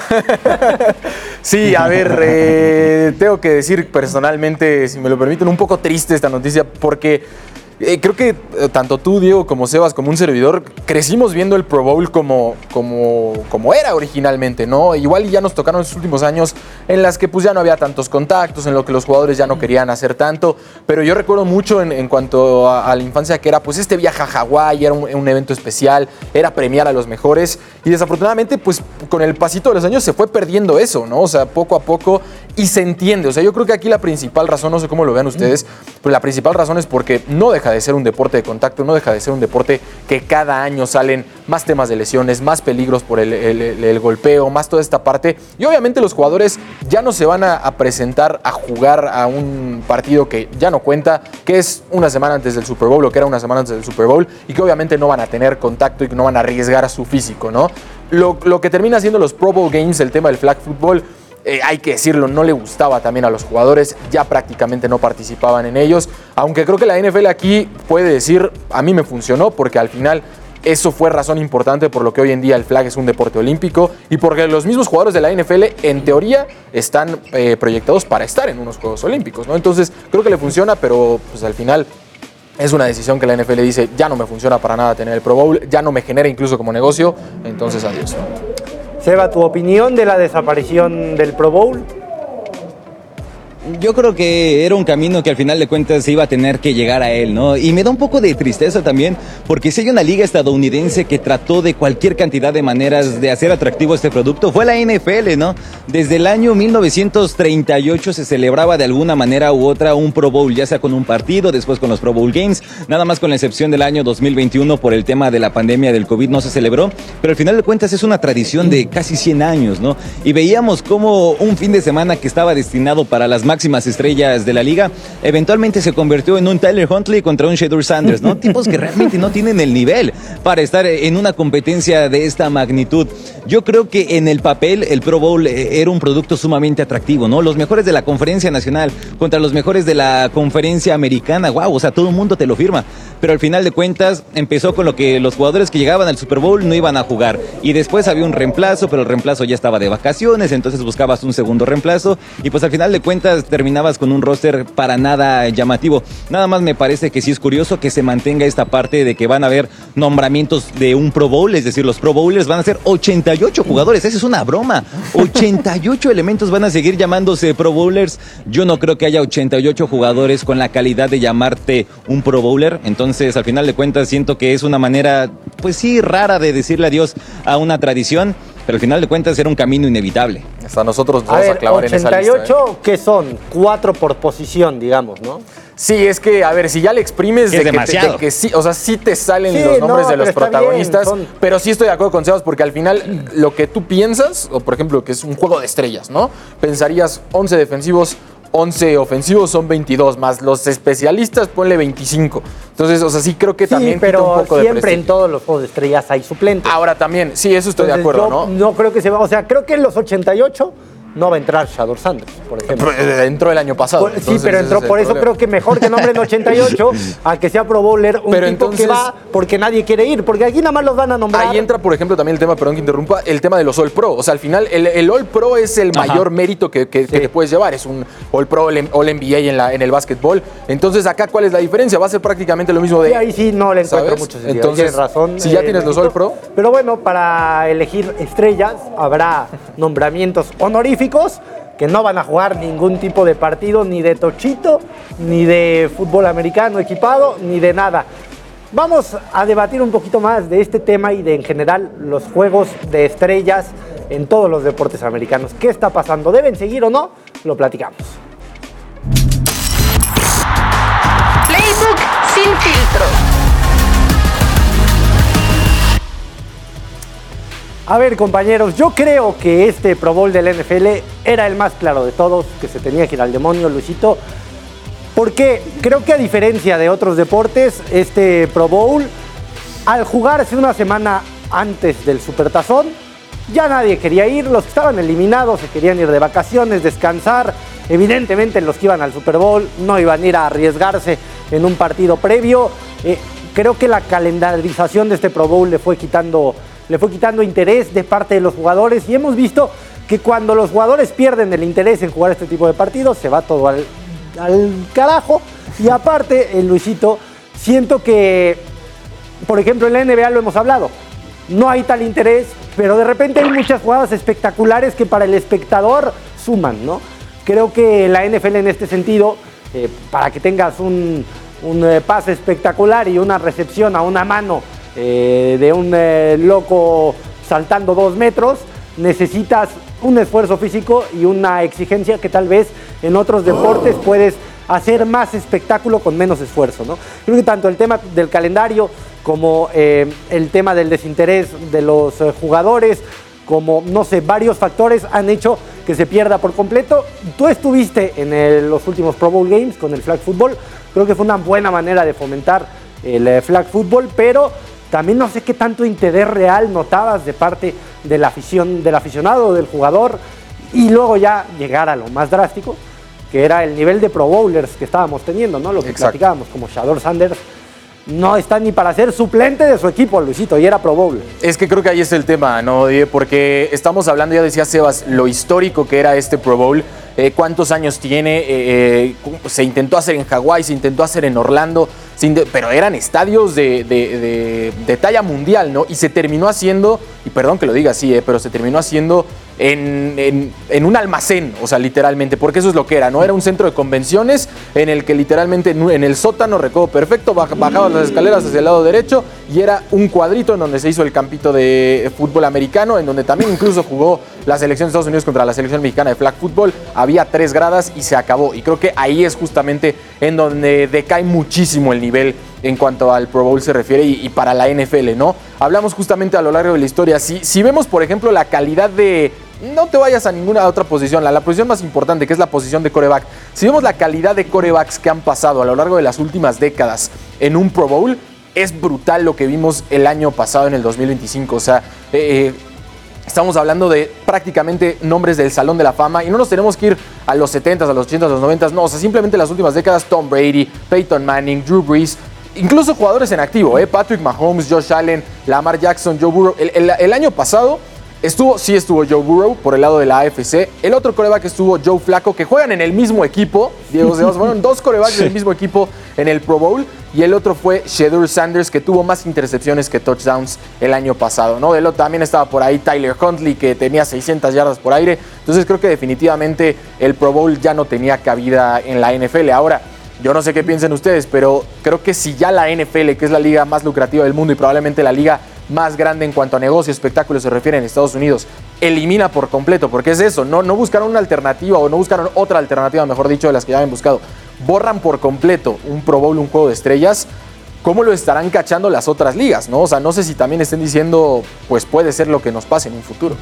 Sí, a ver, eh, tengo que decir personalmente, si me lo permiten, un poco triste esta noticia, porque Eh, creo que eh, tanto tú, Diego, como Sebas, como un servidor, crecimos viendo el Pro Bowl como, como, como era originalmente, ¿no? Igual ya nos tocaron esos últimos años en las que pues ya no había tantos contactos, en lo que los jugadores ya no querían hacer tanto, pero yo recuerdo mucho en, en cuanto a, a la infancia que era pues este viaje a Hawái, era un, un evento especial, era premiar a los mejores, y desafortunadamente pues con el pasito de los años se fue perdiendo eso, ¿no? O sea, poco a poco, y se entiende. O sea, yo creo que aquí la principal razón, no sé cómo lo vean ustedes, pero la principal razón es porque no deja de ser un deporte de contacto, no deja de ser un deporte que cada año salen más temas de lesiones, más peligros por el, el, el, el golpeo, más toda esta parte, y obviamente los jugadores ya no se van a, a presentar a jugar a un partido que ya no cuenta, que es una semana antes del Super Bowl, o que era una semana antes del Super Bowl, y que obviamente no van a tener contacto y que no van a arriesgar a su físico, ¿no? Lo, lo que termina siendo los Pro Bowl Games, el tema del flag football, Eh, hay que decirlo, no le gustaba también a los jugadores, ya prácticamente no participaban en ellos, aunque creo que la N F L aquí puede decir, a mí me funcionó, porque al final eso fue razón importante por lo que hoy en día el flag es un deporte olímpico, y porque los mismos jugadores de la N F L en teoría están eh, proyectados para estar en unos Juegos Olímpicos, ¿no? Entonces creo que le funciona, pero pues al final es una decisión que la N F L dice, ya no me funciona para nada tener el Pro Bowl, ya no me genera incluso como negocio, entonces adiós. Seba, ¿tu opinión de la desaparición del Pro Bowl? Yo creo que era un camino que al final de cuentas se iba a tener que llegar a él, ¿no? Y me da un poco de tristeza también, porque si hay una liga estadounidense que trató de cualquier cantidad de maneras de hacer atractivo este producto, fue la N F L, ¿no? Desde el año mil novecientos treinta y ocho se celebraba de alguna manera u otra un Pro Bowl, ya sea con un partido, después con los Pro Bowl Games, nada más con la excepción del año dos mil veintiuno por el tema de la pandemia del COVID no se celebró, pero al final de cuentas es una tradición de casi cien años, ¿no? Y veíamos cómo un fin de semana que estaba destinado para las máximas estrellas de la liga, eventualmente se convirtió en un Tyler Huntley contra un Shedeur Sanders, ¿no? Tipos que realmente no tienen el nivel para estar en una competencia de esta magnitud. Yo creo que en el papel el Pro Bowl era un producto sumamente atractivo, ¿no? Los mejores de la conferencia nacional contra los mejores de la conferencia americana, wow, o sea, todo el mundo te lo firma. Pero al final de cuentas empezó con lo que los jugadores que llegaban al Super Bowl no iban a jugar. Y después había un reemplazo, pero el reemplazo ya estaba de vacaciones, entonces buscabas un segundo reemplazo y pues al final de cuentas terminabas con un roster para nada llamativo. Nada más me parece que sí es curioso que se mantenga esta parte de que van a haber nombramientos de un Pro Bowl, es decir, los Pro Bowlers van a ser ochenta y ocho jugadores, esa es una broma. ochenta y ocho elementos van a seguir llamándose Pro Bowlers. Yo no creo que haya ochenta y ocho jugadores con la calidad de llamarte un Pro Bowler, entonces al final de cuentas siento que es una manera, pues sí, rara de decirle adiós a una tradición, pero al final de cuentas era un camino inevitable. Hasta nosotros nos a vamos ver, a clavar en esa ochenta y ocho, lista, ¿eh? ¿qué son? Cuatro por posición, digamos, ¿no? Sí, es que, a ver, si ya le exprimes es de, que te, de que sí, o sea, sí te salen sí, los nombres no, de los protagonistas, bien, son... pero sí estoy de acuerdo con Sebas, porque al final lo que tú piensas, o por ejemplo, que es un juego de estrellas, ¿no? Pensarías once defensivos, once ofensivos, son veintidós, más los especialistas, ponle veinticinco. Entonces, o sea, sí creo que sí, también pero quita un poco de siempre prestigio. en todos los juegos de estrellas hay suplentes. Ahora también, sí, eso estoy Entonces, de acuerdo, yo ¿no? No creo que se va, o sea, creo que en los ochenta y ocho no va a entrar Shedeur Sanders, por ejemplo. Pero entró el año pasado. Por, sí, pero entró, por eso problema. Creo que mejor que nombren ochenta y ocho a que sea Pro Bowler un pero tipo entonces, que va porque nadie quiere ir, porque aquí nada más los van a nombrar. Ahí entra, por ejemplo, también el tema, perdón que interrumpa, el tema de los All Pro. O sea, al final, el, el All Pro es el Ajá. mayor mérito que, que, sí. que te puedes llevar. Es un All Pro, All N B A en, la, en el básquetbol. Entonces, acá, ¿cuál es la diferencia? Va a ser prácticamente lo mismo de... Sí, ahí sí no le encuentro ¿sabes? mucho sentido. Entonces, tienes razón. Si eh, ya tienes los All Pro... Pero bueno, para elegir estrellas habrá nombramientos honoríficos específicos que no van a jugar ningún tipo de partido, ni de tochito, ni de fútbol americano equipado, ni de nada. Vamos a debatir un poquito más de este tema y de, en general, los juegos de estrellas en todos los deportes americanos. ¿Qué está pasando? ¿Deben seguir o no? Lo platicamos. Playbook sin filtro. A ver, compañeros, yo creo que este Pro Bowl del N F L era el más claro de todos, que se tenía que ir al demonio, Luisito. Porque creo que a diferencia de otros deportes, este Pro Bowl, al jugarse una semana antes del Supertazón, ya nadie quería ir. Los que estaban eliminados se querían ir de vacaciones, descansar. Evidentemente los que iban al Super Bowl no iban a ir a arriesgarse en un partido previo. Eh, creo que la calendarización de este Pro Bowl le fue quitando, le fue quitando interés de parte de los jugadores, y hemos visto que cuando los jugadores pierden el interés en jugar este tipo de partidos, se va todo al, al carajo. Y aparte, eh, Luisito, siento que, por ejemplo, en la N B A lo hemos hablado, no hay tal interés, pero de repente hay muchas jugadas espectaculares que para el espectador suman, ¿no? Creo que la N F L en este sentido, eh, para que tengas un, un eh, pase espectacular y una recepción a una mano eh, de un eh, loco saltando dos metros, necesitas un esfuerzo físico y una exigencia que tal vez en otros deportes puedes hacer más espectáculo con menos esfuerzo, ¿no? Creo que tanto el tema del calendario como eh, el tema del desinterés de los eh, jugadores, como, no sé, varios factores han hecho que se pierda por completo. Tú estuviste en el, los últimos Pro Bowl Games con el flag football. Creo que fue una buena manera de fomentar el eh, flag football, pero también no sé qué tanto interés real notabas de parte de la afición, del aficionado, del jugador, y luego ya llegar a lo más drástico, que era el nivel de Pro Bowlers que estábamos teniendo, ¿no? Lo que Exacto. platicábamos, como Shador Sanders, no está ni para ser suplente de su equipo, Luisito, y era Pro Bowler. Es que creo que ahí es el tema, ¿no, Die? Porque estamos hablando, ya decía Sebas, lo histórico que era este Pro Bowl, eh, cuántos años tiene, eh, eh, se intentó hacer en Hawái, se intentó hacer en Orlando, pero eran estadios de, de, de, de talla mundial, ¿no? Y se terminó haciendo, y perdón que lo diga así, eh, pero se terminó haciendo en, en, en un almacén, o sea, literalmente, porque eso es lo que era, ¿no? Era un centro de convenciones en el que literalmente en el sótano, recuerdo perfecto, bajabas las escaleras hacia el lado derecho y era un cuadrito en donde se hizo el campito de fútbol americano, en donde también incluso jugó la selección de Estados Unidos contra la selección mexicana de flag football. Había tres gradas y se acabó. Y creo que ahí es justamente en donde decae muchísimo el nivel en cuanto al Pro Bowl se refiere y, y para la N F L, ¿no? Hablamos justamente a lo largo de la historia. Si, si vemos, por ejemplo, la calidad de... No te vayas a ninguna otra posición, la, la posición más importante, que es la posición de quarterback. Si vemos la calidad de quarterbacks que han pasado a lo largo de las últimas décadas en un Pro Bowl, es brutal lo que vimos el año pasado en el dos mil veinticinco. O sea, eh, estamos hablando de prácticamente nombres del Salón de la Fama y no nos tenemos que ir a los setentas, a los ochentas, a los noventas. No, o sea, simplemente las últimas décadas, Tom Brady, Peyton Manning, Drew Brees, incluso jugadores en activo, ¿eh? Patrick Mahomes, Josh Allen, Lamar Jackson, Joe Burrow. El, el, el año pasado estuvo, sí estuvo Joe Burrow por el lado de la A F C. El otro quarterback estuvo Joe Flacco, que juegan en el mismo equipo. Diego Sebas, fueron dos quarterbacks sí. del mismo equipo en el Pro Bowl. Y el otro fue Shedeur Sanders, que tuvo más intercepciones que touchdowns el año pasado, ¿no? El otro también estaba por ahí Tyler Huntley, que tenía seiscientas yardas por aire. Entonces creo que definitivamente el Pro Bowl ya no tenía cabida en la N F L. Ahora, yo no sé qué piensen ustedes, pero creo que si ya la N F L, que es la liga más lucrativa del mundo y probablemente la liga más grande en cuanto a negocio y espectáculo se refiere en Estados Unidos, elimina por completo, porque es eso, no, no buscaron una alternativa o no buscaron otra alternativa, mejor dicho, de las que ya habían buscado. Borran por completo un Pro Bowl, un juego de estrellas. ¿Cómo lo estarán cachando las otras ligas, no? O sea, no sé si también estén diciendo, pues puede ser lo que nos pase en un futuro.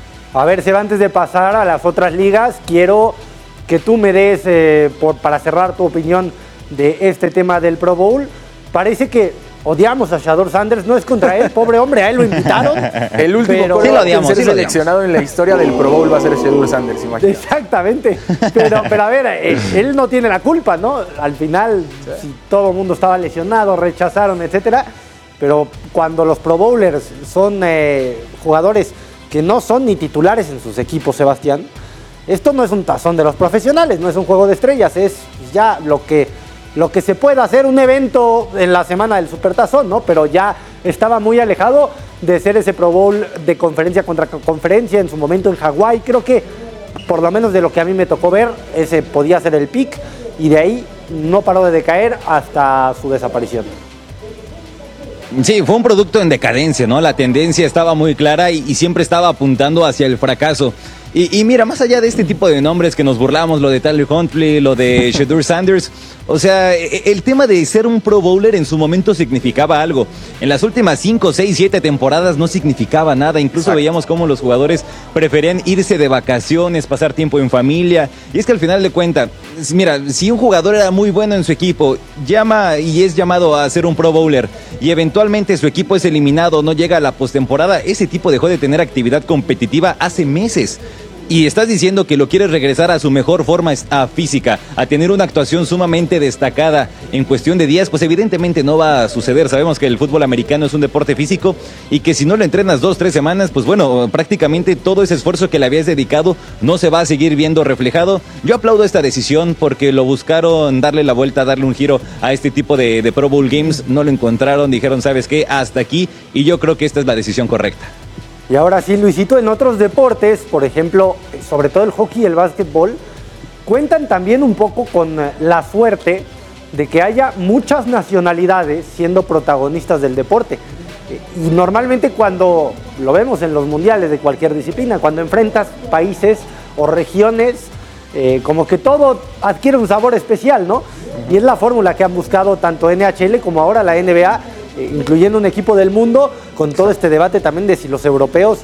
A ver, Seba, antes de pasar a las otras ligas, quiero que tú me des, eh, por, para cerrar tu opinión de este tema del Pro Bowl. Parece que odiamos a Shador Sanders, no es contra él, pobre hombre, a él lo invitaron. El último pero, sí en ser sí seleccionado en la historia del Pro Bowl va a ser Shador Sanders, imagínate. Exactamente, pero, pero a ver, eh, él no tiene la culpa, ¿no? Al final, sí. si todo el mundo estaba lesionado, rechazaron, etcétera, pero cuando los Pro Bowlers son eh, jugadores que no son ni titulares en sus equipos, Sebastián, esto no es un tazón de los profesionales, no es un juego de estrellas, es ya lo que, lo que se puede hacer, un evento en la semana del Supertazón, ¿no? Pero ya estaba muy alejado de ser ese Pro Bowl de conferencia contra conferencia en su momento en Hawái. Creo que por lo menos de lo que a mí me tocó ver, ese podía ser el pick, y de ahí no paró de decaer hasta su desaparición. Sí, fue un producto en decadencia, ¿no? La tendencia estaba muy clara y, y siempre estaba apuntando hacia el fracaso. Y, y mira, más allá de este tipo de nombres que nos burlamos, lo de Tyler Huntley, lo de Shedeur Sanders, o sea, el tema de ser un Pro Bowler en su momento significaba algo. En las últimas cinco, seis, siete temporadas no significaba nada. Incluso Exacto. veíamos cómo los jugadores preferían irse de vacaciones, pasar tiempo en familia. Y es que al final de cuentas, mira, si un jugador era muy bueno en su equipo, llama y es llamado a ser un Pro Bowler y eventualmente su equipo es eliminado, no llega a la postemporada, ese tipo dejó de tener actividad competitiva hace meses. Y estás diciendo que lo quieres regresar a su mejor forma a física, a tener una actuación sumamente destacada en cuestión de días, pues evidentemente no va a suceder. Sabemos que el fútbol americano es un deporte físico y que si no lo entrenas dos, tres semanas, pues bueno, prácticamente todo ese esfuerzo que le habías dedicado no se va a seguir viendo reflejado. Yo aplaudo esta decisión porque lo buscaron darle la vuelta, darle un giro a este tipo de, de Pro Bowl Games, no lo encontraron, dijeron, ¿sabes qué? Hasta aquí, y yo creo que esta es la decisión correcta. Y ahora sí, Luisito, en otros deportes, por ejemplo, sobre todo el hockey y el básquetbol, cuentan también un poco con la suerte de que haya muchas nacionalidades siendo protagonistas del deporte. Y normalmente cuando lo vemos en los mundiales de cualquier disciplina, cuando enfrentas países o regiones, eh, como que todo adquiere un sabor especial, ¿no? Y es la fórmula que han buscado tanto N H L como ahora la N B A, incluyendo un equipo del mundo, con todo este debate también de si los europeos,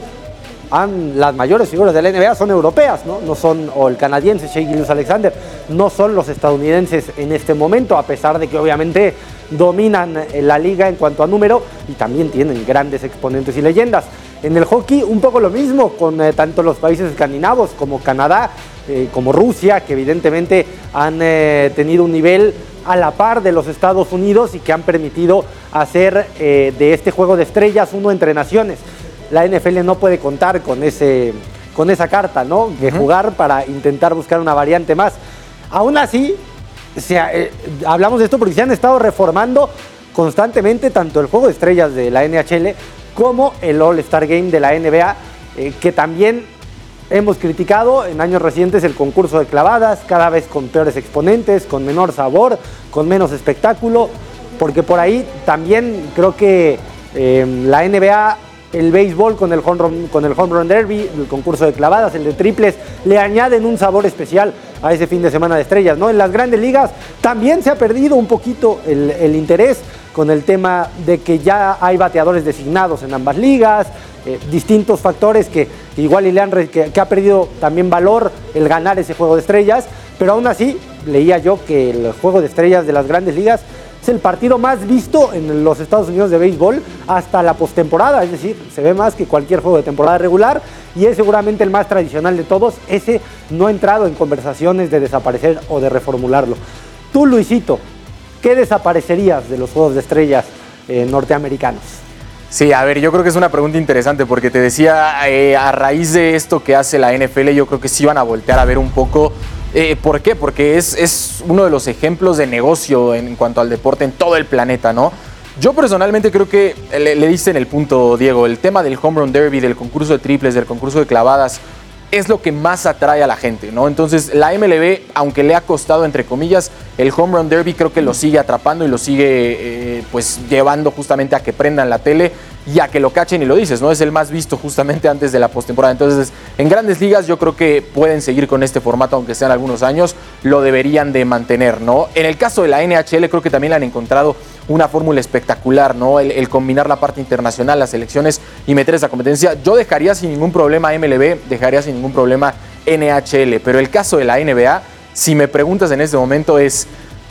han, las mayores figuras de la N B A son europeas, ¿no? No son, o el canadiense Shai Gilgeous-Alexander, no son los estadounidenses en este momento, a pesar de que obviamente dominan la liga en cuanto a número y también tienen grandes exponentes y leyendas. En el hockey un poco lo mismo, con eh, tanto los países escandinavos como Canadá, eh, como Rusia, que evidentemente han eh, tenido un nivel a la par de los Estados Unidos y que han permitido hacer eh, de este juego de estrellas uno entre naciones. La N F L no puede contar con, ese, con esa carta, ¿no? De uh-huh. jugar para intentar buscar una variante más. Aún así, se, eh, hablamos de esto porque se han estado reformando constantemente tanto el juego de estrellas de la N H L como el All-Star Game de la N B A, eh, que también hemos criticado en años recientes el concurso de clavadas, cada vez con peores exponentes, con menor sabor, con menos espectáculo, porque por ahí también creo que eh, la N B A, el béisbol con el, home run, con el Home Run Derby, el concurso de clavadas, el de triples, le añaden un sabor especial a ese fin de semana de estrellas, ¿no? En las grandes ligas también se ha perdido un poquito el, el interés con el tema de que ya hay bateadores designados en ambas ligas, eh, distintos factores que, que igual y le han, que, que ha perdido también valor el ganar ese juego de estrellas, pero aún así leía yo que el juego de estrellas de las grandes ligas es el partido más visto en los Estados Unidos de béisbol hasta la postemporada, es decir, se ve más que cualquier juego de temporada regular y es seguramente el más tradicional de todos. Ese no ha entrado en conversaciones de desaparecer o de reformularlo. Tú, Luisito, ¿qué desaparecerías de los juegos de estrellas eh, norteamericanos? Sí, a ver, yo creo que es una pregunta interesante porque te decía, eh, a raíz de esto que hace la N F L, yo creo que sí van a voltear a ver un poco. Eh, ¿Por qué? Porque es, es uno de los ejemplos de negocio en, en cuanto al deporte en todo el planeta, ¿no? Yo personalmente creo que le, le diste en el punto, Diego, el tema del Home Run Derby, del concurso de triples, del concurso de clavadas, es lo que más atrae a la gente, ¿no? Entonces la M L B, aunque le ha costado, entre comillas, el Home Run Derby, creo que lo sigue atrapando y lo sigue eh, pues llevando justamente a que prendan la tele y a que lo cachen, y lo dices, ¿no? Es el más visto justamente antes de la postemporada. Entonces, en grandes ligas yo creo que pueden seguir con este formato, aunque sean algunos años, lo deberían de mantener, ¿no? En el caso de la N H L creo que también le han encontrado una fórmula espectacular, ¿no? El, el combinar la parte internacional, las selecciones y meter esa competencia. Yo dejaría sin ningún problema M L B, dejaría sin ningún problema N H L, pero el caso de la N B A, si me preguntas en este momento es,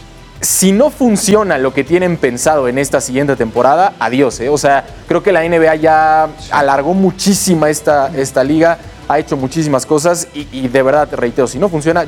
si no funciona lo que tienen pensado en esta siguiente temporada, adiós, ¿eh? O sea, creo que la N B A ya alargó muchísima esta, esta liga, ha hecho muchísimas cosas y, y de verdad, te reitero, si no funciona,